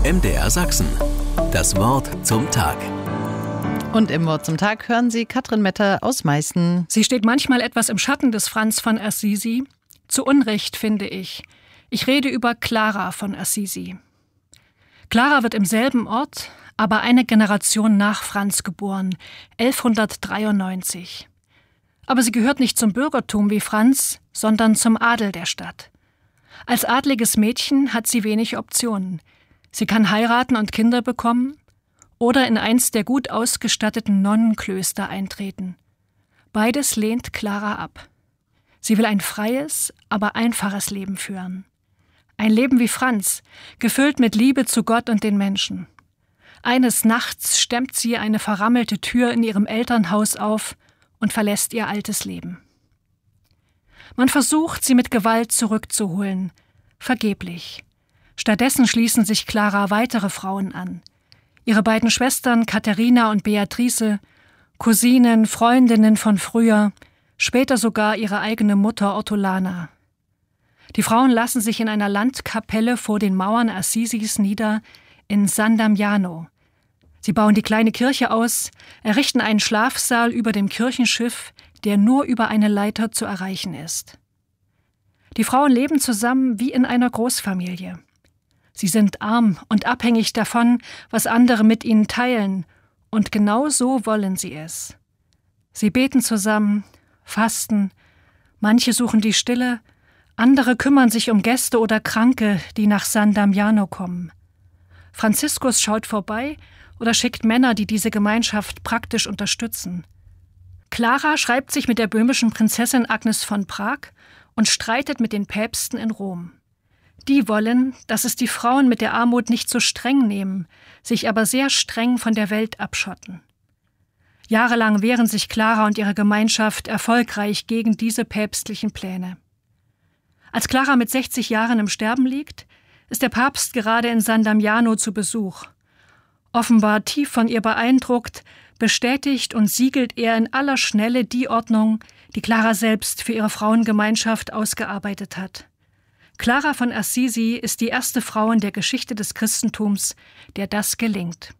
MDR Sachsen. Das Wort zum Tag. Und im Wort zum Tag hören Sie Katrin Metter aus Meißen. Sie steht manchmal etwas im Schatten des Franz von Assisi. Zu Unrecht, finde ich. Ich rede über Clara von Assisi. Clara wird im selben Ort, aber eine Generation nach Franz geboren, 1193. Aber sie gehört nicht zum Bürgertum wie Franz, sondern zum Adel der Stadt. Als adliges Mädchen hat sie wenig Optionen. Sie kann heiraten und Kinder bekommen oder in eins der gut ausgestatteten Nonnenklöster eintreten. Beides lehnt Clara ab. Sie will ein freies, aber einfaches Leben führen. Ein Leben wie Franz, gefüllt mit Liebe zu Gott und den Menschen. Eines Nachts stemmt sie eine verrammelte Tür in ihrem Elternhaus auf und verlässt ihr altes Leben. Man versucht, sie mit Gewalt zurückzuholen. Vergeblich. Stattdessen schließen sich Clara weitere Frauen an. Ihre beiden Schwestern Katharina und Beatrice, Cousinen, Freundinnen von früher, später sogar ihre eigene Mutter Ortolana. Die Frauen lassen sich in einer Landkapelle vor den Mauern Assisis nieder, in San Damiano. Sie bauen die kleine Kirche aus, errichten einen Schlafsaal über dem Kirchenschiff, der nur über eine Leiter zu erreichen ist. Die Frauen leben zusammen wie in einer Großfamilie. Sie sind arm und abhängig davon, was andere mit ihnen teilen, und genau so wollen sie es. Sie beten zusammen, fasten, manche suchen die Stille, andere kümmern sich um Gäste oder Kranke, die nach San Damiano kommen. Franziskus schaut vorbei oder schickt Männer, die diese Gemeinschaft praktisch unterstützen. Clara schreibt sich mit der böhmischen Prinzessin Agnes von Prag und streitet mit den Päpsten in Rom. Die wollen, dass es die Frauen mit der Armut nicht so streng nehmen, sich aber sehr streng von der Welt abschotten. Jahrelang wehren sich Clara und ihre Gemeinschaft erfolgreich gegen diese päpstlichen Pläne. Als Clara mit 60 Jahren im Sterben liegt, ist der Papst gerade in San Damiano zu Besuch. Offenbar tief von ihr beeindruckt, bestätigt und siegelt er in aller Schnelle die Ordnung, die Clara selbst für ihre Frauengemeinschaft ausgearbeitet hat. Clara von Assisi ist die erste Frau in der Geschichte des Christentums, der das gelingt.